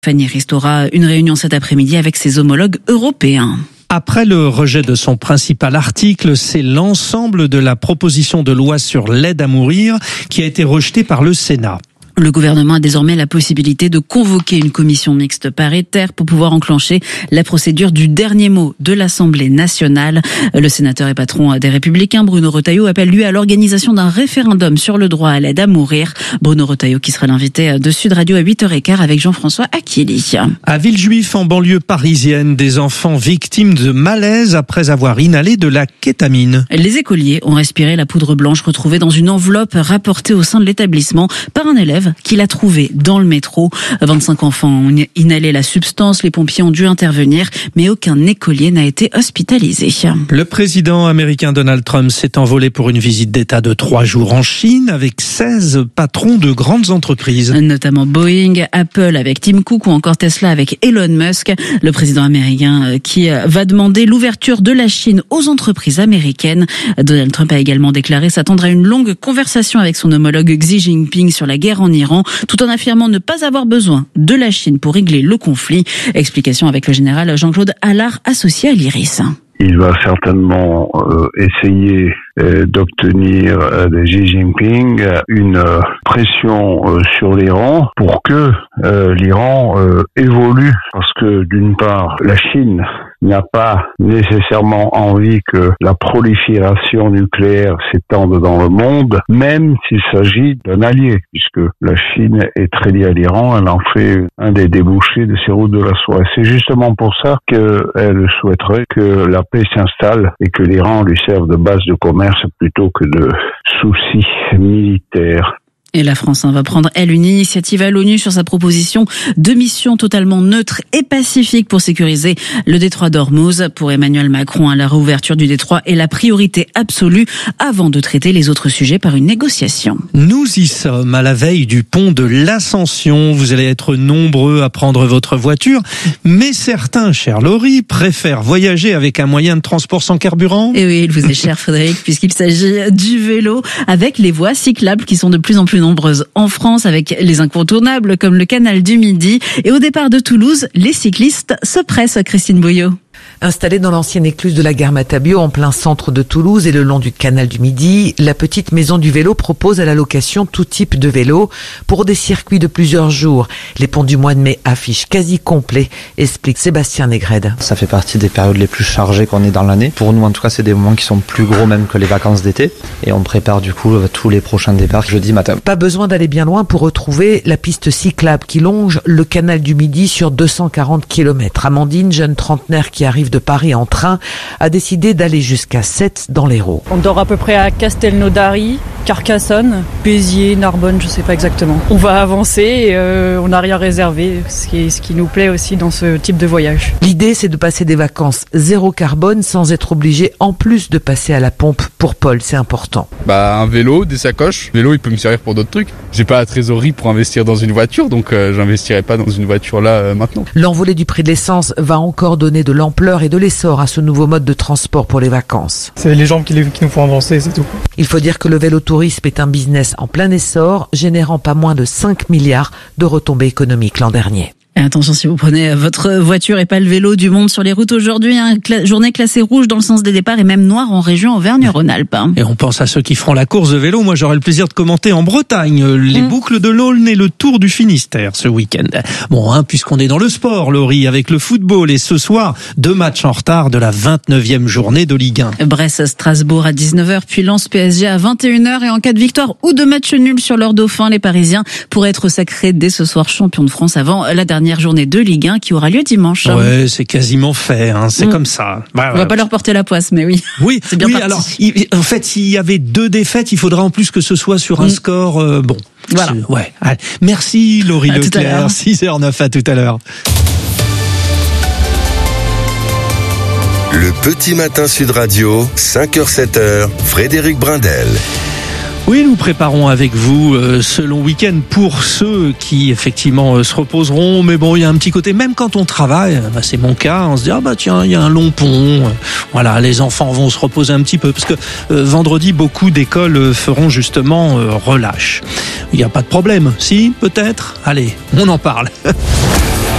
Fanny Rist aura une réunion cet après-midi avec ses homologues européens. Après le rejet de son principal article, c'est l'ensemble de la proposition de loi sur l'aide à mourir qui a été rejetée par le Sénat. Le gouvernement a désormais la possibilité de convoquer une commission mixte paritaire pour pouvoir enclencher la procédure du dernier mot de l'Assemblée nationale. Le sénateur et patron des Républicains, Bruno Retailleau, appelle lui à l'organisation d'un référendum sur le droit à l'aide à mourir. Bruno Retailleau qui sera l'invité de Sud Radio à 8h15 avec Jean-François Achilly. À Villejuif, en banlieue parisienne, des enfants victimes de malaise après avoir inhalé de la kétamine. Les écoliers ont respiré la poudre blanche retrouvée dans une enveloppe rapportée au sein de l'établissement par un élève qui l'a trouvé dans le métro. 25 enfants ont inhalé la substance, les pompiers ont dû intervenir, mais aucun écolier n'a été hospitalisé. Le président américain Donald Trump s'est envolé pour une visite d'État de 3 jours en Chine avec 16 patrons de grandes entreprises. Notamment Boeing, Apple avec Tim Cook ou encore Tesla avec Elon Musk. Le président américain qui va demander l'ouverture de la Chine aux entreprises américaines. Donald Trump a également déclaré s'attendre à une longue conversation avec son homologue Xi Jinping sur la guerre en Iran, tout en affirmant ne pas avoir besoin de la Chine pour régler le conflit. Explication avec le général Jean-Claude Allard, associé à l'IRIS. Il va certainement essayer d'obtenir de Xi Jinping une pression sur l'Iran pour que l'Iran évolue. Parce que d'une part, la Chine n'a pas nécessairement envie que la prolifération nucléaire s'étende dans le monde, même s'il s'agit d'un allié, puisque la Chine est très liée à l'Iran, elle en fait un des débouchés de ses routes de la soie. C'est justement pour ça qu'elle souhaiterait que la paix s'installe et que l'Iran lui serve de base de commerce plutôt que de soucis militaires. Et la France va prendre, elle, une initiative à l'ONU sur sa proposition de mission totalement neutre et pacifique pour sécuriser le détroit d'Ormuz. Pour Emmanuel Macron, la réouverture du détroit est la priorité absolue avant de traiter les autres sujets par une négociation. Nous y sommes à la veille du pont de l'Ascension. Vous allez être nombreux à prendre votre voiture, mais certains, cher Laurie, préfèrent voyager avec un moyen de transport sans carburant. Et oui, il vous est cher, Frédéric, puisqu'il s'agit du vélo avec les voies cyclables qui sont de plus en plus nombreuses en France, avec les incontournables comme le canal du Midi. Et au départ de Toulouse, les cyclistes se pressent, Christine Bouillot. Installée dans l'ancienne écluse de la gare Matabio, en plein centre de Toulouse et le long du canal du Midi, la petite maison du vélo propose à la location tout type de vélo pour des circuits de plusieurs jours. Les ponts du mois de mai affichent quasi complet, explique Sébastien Négrède. Ça fait partie des périodes les plus chargées qu'on ait dans l'année. Pour nous, en tout cas, c'est des moments qui sont plus gros même que les vacances d'été. Et on prépare du coup tous les prochains départs jeudi matin. Pas besoin d'aller bien loin pour retrouver la piste cyclable qui longe le canal du Midi sur 240 km. Amandine, jeune trentenaire qui arrive de Paris en train, a décidé d'aller jusqu'à 7 dans l'Hérault. On dort à peu près à Castelnaudary, Carcassonne, Béziers, Narbonne, je sais pas exactement. On va avancer et on n'a rien réservé, ce qui nous plaît aussi dans ce type de voyage. L'idée, c'est de passer des vacances zéro carbone sans être obligé en plus de passer à la pompe. Pour Paul, c'est important. Un vélo, des sacoches. Le vélo, il peut me servir pour d'autres trucs. J'ai pas la trésorerie pour investir dans une voiture, donc j'investirai pas dans une voiture là maintenant. L'envolée du prix de l'essence va encore donner de l'ampleur et de l'essor à ce nouveau mode de transport pour les vacances. C'est les gens qui nous font avancer, c'est tout. Il faut dire que le vélotourisme est un business en plein essor, générant pas moins de 5 milliards de retombées économiques l'an dernier. Et attention, si vous prenez votre voiture et pas le vélo, du monde sur les routes aujourd'hui, journée classée rouge dans le sens des départs et même noire en région Auvergne-Rhône-Alpes. Et on pense à ceux qui feront la course de vélo. Moi, j'aurai le plaisir de commenter en Bretagne les boucles de l'Aulne et le Tour du Finistère ce week-end. Bon, puisqu'on est dans le sport, Laurie, avec le football et ce soir, 2 matchs en retard de la 29e journée de Ligue 1. Brest-Strasbourg à 19h, puis Lens-PSG à 21h. Et en cas de victoire ou de match nul sur leur dauphin, les Parisiens pourraient être sacrés dès ce soir champions de France avant la dernière journée de Ligue 1 qui aura lieu dimanche. Ouais, c'est quasiment fait, c'est comme ça. On va pas leur porter la poisse, mais oui. Oui, c'est bien parti. Alors, en fait, s'il y avait 2 défaites, il faudra en plus que ce soit sur un score bon. Voilà. Ouais. Allez. Merci Laurie Leclerc, 6h09, à tout à l'heure. Le petit matin Sud Radio, 5h-7h, Frédéric Brindel. Oui, nous préparons avec vous ce long week-end pour ceux qui effectivement se reposeront. Mais bon, il y a un petit côté, même quand on travaille, c'est mon cas, on se dit tiens, il y a un long pont. Voilà, les enfants vont se reposer un petit peu parce que vendredi, beaucoup d'écoles feront justement relâche. Il n'y a pas de problème. Si, peut-être. Allez, on en parle.